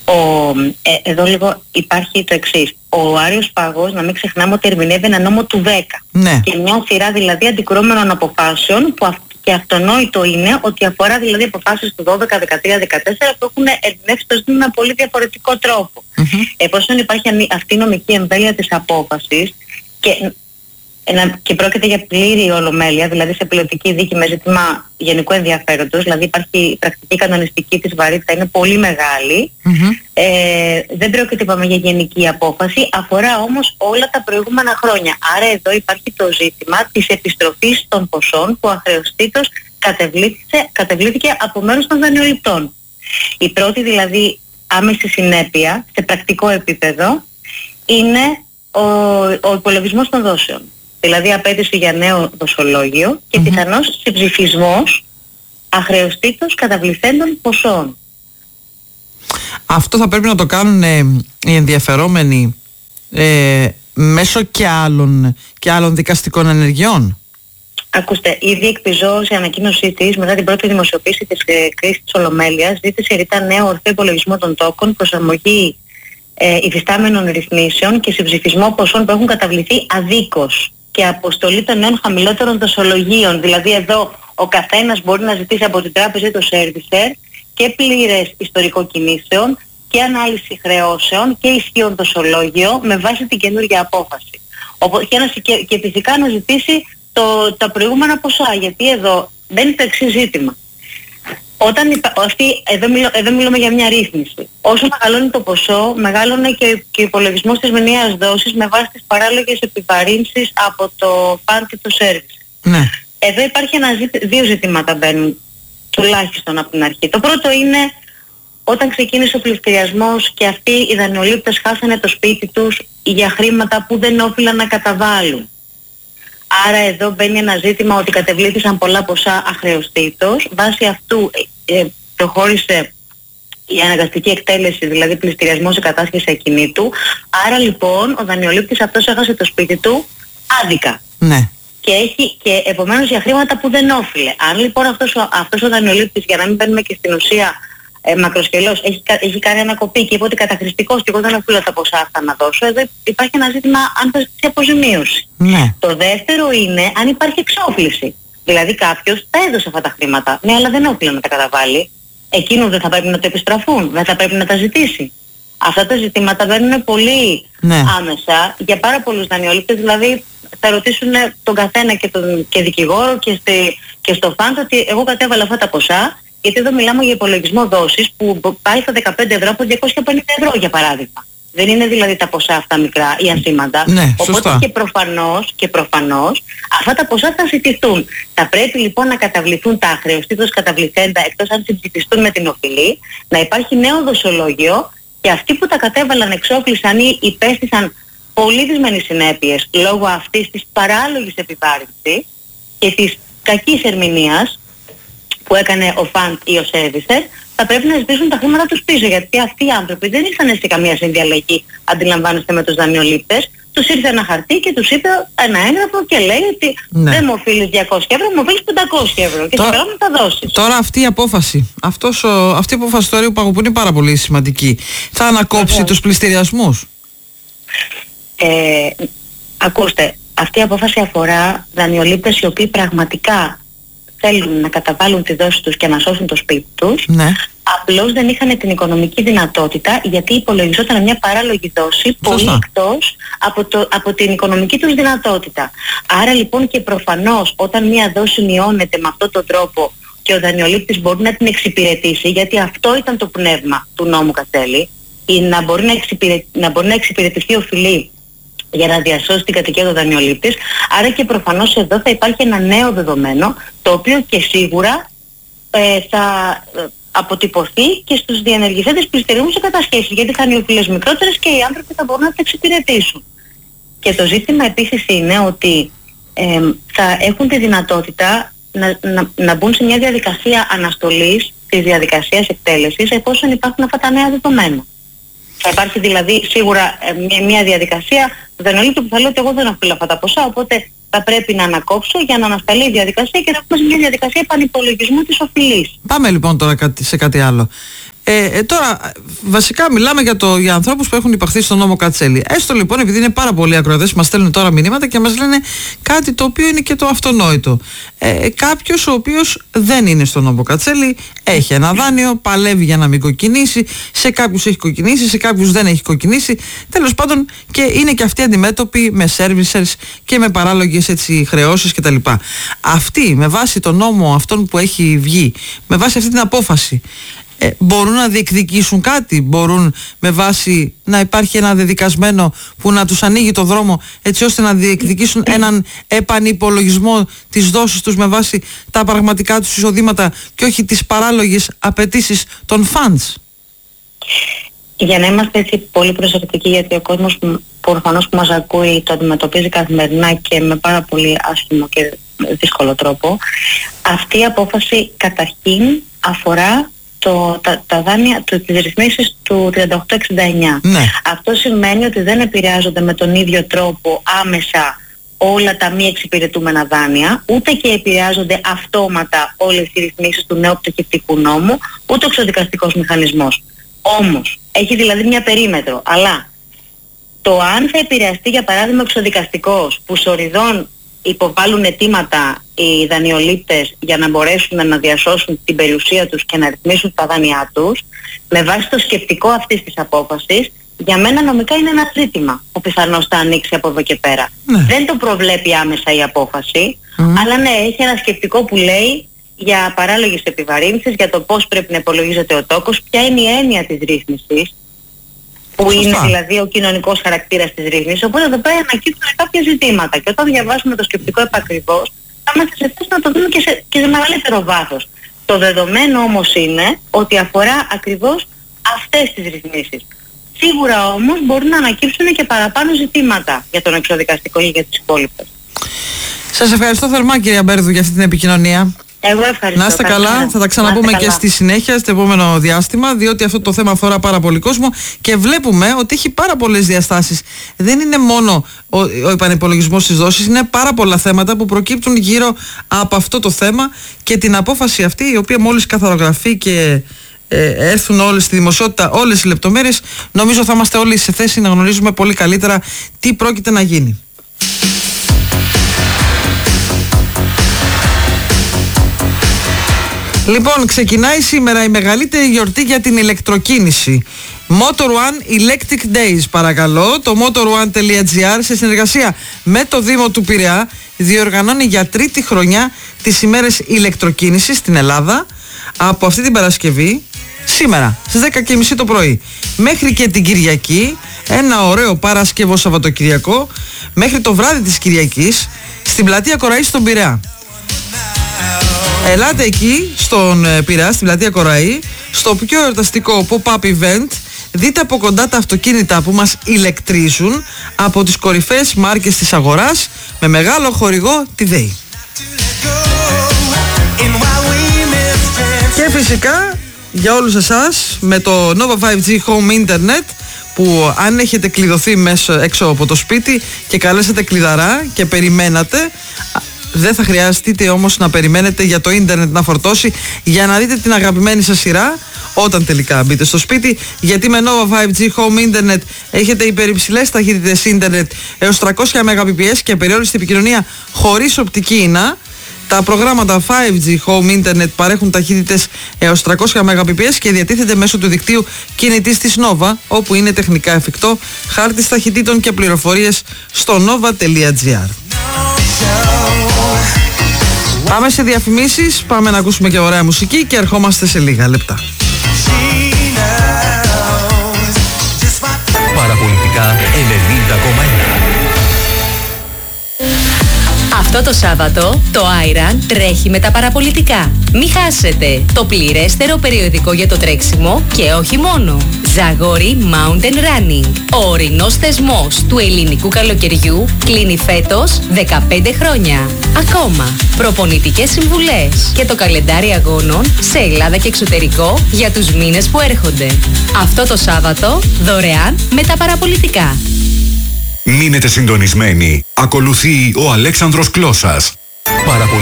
Εδώ λίγο υπάρχει το εξής. Ο Άριος Πάγος, να μην ξεχνάμε ότι ερμηνεύει ένα νόμο του 10. Ναι. Και μια σειρά δηλαδή αντικρουόμενων αποφάσεων που και αυτονόητο είναι ότι αφορά δηλαδή αποφάσεις του 12, 13, 14 που έχουν ερμηνεύσει το ζήτημα με πολύ διαφορετικό τρόπο. Εφόσον υπάρχει αυτή η νομική εμβέλεια της απόφασης και πρόκειται για πλήρη ολομέλεια, δηλαδή σε πιλωτική δίκη με ζήτημα γενικού ενδιαφέροντος, δηλαδή υπάρχει η πρακτική κανονιστική της βαρύτητα, είναι πολύ μεγάλη. Δεν πρόκειται είπαμε για γενική απόφαση, αφορά όμως όλα τα προηγούμενα χρόνια. Άρα εδώ υπάρχει το ζήτημα της επιστροφής των ποσών που αχρεωστήτως κατεβλήθηκε από μέρους των δανειοληπτών. Η πρώτη δηλαδή άμεση συνέπεια σε πρακτικό επίπεδο είναι ο υπολογισμός των δόσεων. Δηλαδή απέτηση για νέο δοσολόγιο και πιθανώς συμψηφισμός αχρεωστήτως καταβληθέντων ποσών. Αυτό θα πρέπει να το κάνουν οι ενδιαφερόμενοι μέσω και άλλων δικαστικών ενεργειών. Ακούστε, ήδη εκπιζώ σε ανακοίνωσή της μετά την πρώτη δημοσιοποίηση της κρίσης της Ολομέλειας ζήτησε ρητά νέο ορθό υπολογισμό των τόκων, προσαρμογή υφιστάμενων ρυθμίσεων και συμψηφισμό ποσών που έχουν καταβληθεί αδίκως και αποστολή των νέων χαμηλότερων δοσολογίων. Δηλαδή εδώ ο καθένας μπορεί να ζητήσει από την τράπεζα ή το servicer και πλήρες ιστορικό κινήσεων και ανάλυση χρεώσεων και ισχύον δοσολόγιο με βάση την καινούργια απόφαση. Και φυσικά να ζητήσει τα προηγούμενα ποσά, γιατί εδώ μπαίνει το εξής ζήτημα. Εδώ μιλούμε για μια ρύθμιση. Όσο μεγαλώνει το ποσό, μεγαλώνει και ο υπολογισμός της μηνιαίας δόσης με βάση τις παράλογες επιβαρύνσεις από το φαντ και το σέρβις. Ναι. Εδώ υπάρχει δύο ζητήματα μπαίνουν, τουλάχιστον από την αρχή. Το πρώτο είναι όταν ξεκίνησε ο πληστηριασμός και αυτοί οι δανειολήπτες χάσανε το σπίτι τους για χρήματα που δεν όφυλαν να καταβάλουν. Άρα εδώ μπαίνει ένα ζήτημα ότι κατεβλήθησαν πολλά ποσά αχρεωστήτως. Βάσει αυτού προχώρησε η αναγκαστική εκτέλεση, δηλαδή πληστηριασμό σε κατάσχεση ακινήτου. Άρα λοιπόν ο δανειολήπτης αυτός έχασε το σπίτι του άδικα. Ναι. Και επομένως για χρήματα που δεν όφιλε. Αν λοιπόν αυτός ο δανειολήπτης, για να μην μπαίνουμε και στην ουσία μακροσκελώς, έχει κάνει ανακοπή και είπε ότι καταχρηστικός και εγώ δεν οφείλω τα ποσά αυτά να δώσω, εδώ υπάρχει ένα ζήτημα αν θα ζητήσει αποζημίωση. Ναι. Το δεύτερο είναι αν υπάρχει εξόφληση. Δηλαδή κάποιος τα έδωσε αυτά τα χρήματα, ναι, αλλά δεν όφιλε να τα καταβάλει. Εκείνο δεν θα πρέπει να το επιστραφούν, δεν θα πρέπει να τα ζητήσει. Αυτά τα ζητήματα μπαίνουν πολύ άμεσα για πάρα πολλούς δανειολήπτες, δηλαδή θα ρωτήσουν τον καθένα και δικηγόρο και στο φαντ ότι εγώ κατέβαλα αυτά τα ποσά, γιατί εδώ μιλάμε για υπολογισμό δόσης που πάει στα 15 ευρώ από 250 ευρώ για παράδειγμα. Δεν είναι δηλαδή τα ποσά αυτά μικρά ή ασήμαντα. Ναι, οπότε και προφανώς αυτά τα ποσά θα ζητηθούν. Θα πρέπει λοιπόν να καταβληθούν τα αχρεωστήτως καταβληθέντα, εκτός αν συμψηφιστούν με την οφειλή, να υπάρχει νέο δοσολόγιο και αυτοί που τα κατέβαλαν, εξόφλησαν ή υπέστησαν πολύ δυσμενείς συνέπειες λόγω αυτής της παράλογης επιβάρυνσης και της κακής ερμηνείας που έκανε ο φαντ ή ο servicer, θα πρέπει να ζητήσουν τα χρήματα τους πίσω, γιατί αυτοί οι άνθρωποι δεν ήρθαν σε καμία συνδιαλλαγή, αντιλαμβάνεστε, με τους δανειολήπτες. Τους ήρθε ένα χαρτί και τους είπε ένα έγγραφο και λέει ότι δεν μου οφείλεις 200 ευρώ, μου οφείλεις 500 ευρώ και σε να τα δώσεις. Τώρα αυτή η απόφαση, αυτή η απόφαση του Αρίου Πάγου που είναι πάρα πολύ σημαντική, θα ανακόψει τους πληστηριασμούς? Ακούστε, αυτή η απόφαση αφορά δανειολήπτες οι οποίοι πραγματικά θέλουν να καταβάλουν τη δόση τους και να σώσουν το σπίτι τους. Ναι. Απλώς δεν είχαν την οικονομική δυνατότητα, γιατί υπολογιζόταν μια παράλογη δόση πολύ εκτός από την οικονομική τους δυνατότητα. Άρα λοιπόν και προφανώς όταν μια δόση μειώνεται με αυτόν τον τρόπο και ο δανειολήπτης μπορεί να την εξυπηρετήσει, γιατί αυτό ήταν το πνεύμα του νόμου Κατσέλη, να μπορεί να εξυπηρετηθεί οφειλή για να διασώσει την κατοικία του δανειολήπτης. Άρα και προφανώς εδώ θα υπάρχει ένα νέο δεδομένο, το οποίο και σίγουρα θα αποτυπωθεί και στους διενεργηθέντες πληστηριασμούς σε κατασχέσεις, γιατί θα είναι οι οφειλές μικρότερες και οι άνθρωποι θα μπορούν να τα εξυπηρετήσουν. Και το ζήτημα επίσης είναι ότι θα έχουν τη δυνατότητα να μπουν σε μια διαδικασία αναστολής της διαδικασίας εκτέλεσης εφόσον υπάρχουν αυτά τα νέα δεδομένα. Θα υπάρχει δηλαδή σίγουρα μια διαδικασία του δανειολήπτη που θα λέει ότι εγώ δεν οφείλω αυτά τα ποσά, οπότε θα πρέπει να ανακόψω για να ανασταλεί η διαδικασία και να έχουμε σε μια διαδικασία επανυπολογισμού της οφειλής. Πάμε λοιπόν τώρα σε κάτι άλλο. Τώρα, βασικά μιλάμε για ανθρώπους που έχουν υπαχθεί στον νόμο Κατσέλη. Έστω λοιπόν, επειδή είναι πάρα πολλοί ακροατές που μας στέλνουν τώρα μηνύματα και μας λένε κάτι το οποίο είναι και το αυτονόητο. Κάποιος ο οποίος δεν είναι στον νόμο Κατσέλη, έχει ένα δάνειο, παλεύει για να μην κοκκινήσει, σε κάποιους έχει κοκκινήσει, σε κάποιους δεν έχει κοκκινήσει. Τέλος πάντων, και είναι και αυτοί αντιμέτωποι με servicers και με παράλογες χρεώσεις κτλ. Αυτοί, με βάση τον νόμο αυτόν που έχει βγει, με βάση αυτή την απόφαση, μπορούν να διεκδικήσουν κάτι, μπορούν με βάση να υπάρχει ένα δεδικασμένο που να τους ανοίγει το δρόμο έτσι ώστε να διεκδικήσουν έναν επανυπολογισμό της δόσης τους με βάση τα πραγματικά τους εισοδήματα και όχι τις παράλογες απαιτήσεις των funds. Για να είμαστε έτσι πολύ προσεκτικοί, γιατί ο κόσμος που προφανώς που μας ακούει το αντιμετωπίζει καθημερινά και με πάρα πολύ άσχημο και δύσκολο τρόπο, αυτή η απόφαση καταρχήν αφορά τα δάνεια, τις ρυθμίσεις του 3869. Ναι. Αυτό σημαίνει ότι δεν επηρεάζονται με τον ίδιο τρόπο άμεσα όλα τα μη εξυπηρετούμενα δάνεια, ούτε και επηρεάζονται αυτόματα όλες οι ρυθμίσεις του νέου πτωχευτικού νόμου, ούτε ο εξοδικαστικός μηχανισμός. Όμως, έχει δηλαδή μια περίμετρο, αλλά το αν θα επηρεαστεί για παράδειγμα ο εξοδικαστικός που σοριδών υποβάλλουν αιτήματα οι δανειολήπτες για να μπορέσουν να διασώσουν την περιουσία τους και να ρυθμίσουν τα δάνειά τους, με βάση το σκεπτικό αυτής της απόφασης, για μένα νομικά είναι ένα ζήτημα που πιθανώς θα ανοίξει από εδώ και πέρα. Ναι. Δεν το προβλέπει άμεσα η απόφαση, αλλά ναι, έχει ένα σκεπτικό που λέει για παράλογες επιβαρύνσεις, για το πώς πρέπει να υπολογίζεται ο τόκος, ποια είναι η έννοια της ρύθμισης, που είναι δηλαδή ο κοινωνικός χαρακτήρας της ρύθμισης. Οπότε εδώ πέρα ανακύπτουν κάποια ζητήματα και όταν διαβάσουμε το σκεπτικό επακριβώς θα είμαστε σε θέση να το δούμε και σε μεγαλύτερο βάθος. Το δεδομένο όμως είναι ότι αφορά ακριβώς αυτές τις ρυθμίσεις. Σίγουρα όμως μπορούν να ανακύψουν και παραπάνω ζητήματα για τον εξοδικαστικό ή για τις υπόλοιπες. Σας ευχαριστώ θερμά κυρία Μπέρδου για αυτή την επικοινωνία. Εγώ ευχαριστώ. Να είστε καλά, θα τα ξαναπούμε και στη συνέχεια, στο επόμενο διάστημα, διότι αυτό το θέμα αφορά πάρα πολύ κόσμο και βλέπουμε ότι έχει πάρα πολλές διαστάσεις. Δεν είναι μόνο ο επανυπολογισμός της δόσης, είναι πάρα πολλά θέματα που προκύπτουν γύρω από αυτό το θέμα και την απόφαση αυτή, η οποία μόλις καθαρογραφεί και έρθουν όλες στη δημοσιότητα, όλες οι λεπτομέρειες, νομίζω θα είμαστε όλοι σε θέση να γνωρίζουμε πολύ καλύτερα τι πρόκειται να γίνει. Λοιπόν, ξεκινάει σήμερα η μεγαλύτερη γιορτή για την ηλεκτροκίνηση. Motor One Electric Days, παρακαλώ. Το motorone.gr σε συνεργασία με το Δήμο του Πειραιά διοργανώνει για τρίτη χρονιά τις ημέρες ηλεκτροκίνησης στην Ελλάδα από αυτή την Παρασκευή, σήμερα στις 10:30 το πρωί μέχρι και την Κυριακή, ένα ωραίο Παρασκευό Σαββατοκυριακό μέχρι το βράδυ της Κυριακής στην πλατεία Κοραή στον Πειραιά. Ελάτε εκεί στον Πειραιά, στην πλατεία Κοραή, στο πιο εορταστικό pop-up event. Δείτε από κοντά τα αυτοκίνητα που μας ηλεκτρίζουν από τις κορυφαίες μάρκες της αγοράς με μεγάλο χορηγό τη ΔΕΗ. Και φυσικά για όλους εσάς με το Nova 5G Home Internet, που αν έχετε κλειδωθεί έξω από το σπίτι και καλέσατε κλειδαρά και περιμένατε, δεν θα χρειαστείτε όμως να περιμένετε για το ίντερνετ να φορτώσει για να δείτε την αγαπημένη σας σειρά όταν τελικά μπείτε στο σπίτι, γιατί με Nova 5G Home Internet έχετε υπερυψηλές ταχύτητες ίντερνετ έως 300 Mbps και απεριόριστη επικοινωνία χωρίς οπτική ίνα. Τα προγράμματα 5G Home Internet παρέχουν ταχύτητες έως 300 Mbps και διατίθεται μέσω του δικτύου κινητής της Nova, όπου είναι τεχνικά εφικτό. Χάρτης ταχυτήτων και πληροφορίες στο nova.gr. Πάμε σε διαφημίσεις, πάμε να ακούσουμε και ωραία μουσική και ερχόμαστε σε λίγα λεπτά. Παραπολιτικά 90,1. Αυτό το Σάββατο το Iron τρέχει με τα παραπολιτικά. Μη χάσετε το πληρέστερο περιοδικό για το τρέξιμο και όχι μόνο. Ζαγόρι Mountain Running. Ο ορεινός θεσμός του ελληνικού καλοκαιριού κλείνει φέτος 15 χρόνια. Ακόμα προπονητικές συμβουλές και το καλεντάρι αγώνων σε Ελλάδα και εξωτερικό για τους μήνες που έρχονται. Αυτό το Σάββατο δωρεάν με τα παραπολιτικά. Μείνετε συντονισμένοι. Ακολουθεί ο Αλέξανδρος Κλώσας.